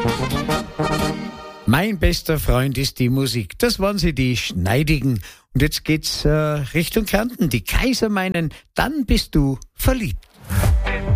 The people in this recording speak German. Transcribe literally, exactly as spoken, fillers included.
Mein bester Freund ist die Musik. Das waren sie, die Schneidigen. Und jetzt geht's äh, Richtung Kärnten. Die Kaiser meinen, dann bist du verliebt.